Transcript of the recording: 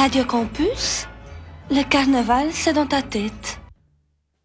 Radio Campus, le carnaval, c'est dans ta tête.